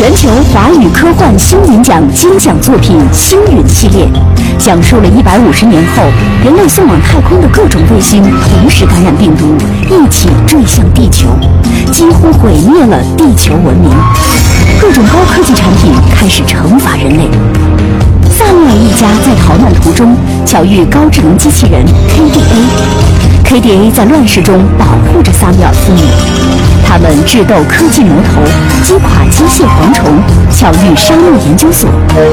全球华语科幻星云奖金奖作品《星云》系列，讲述了150年后人类送往太空的各种卫星同时感染病毒，一起坠向地球，几乎毁灭了地球文明。各种高科技产品开始惩罚人类。萨缪尔一家在逃难途中巧遇高智能机器人 KDA，KDA 在乱世中保护着萨缪尔父母。他们智斗科技魔头，击垮机械蝗虫，巧遇沙漠研究所，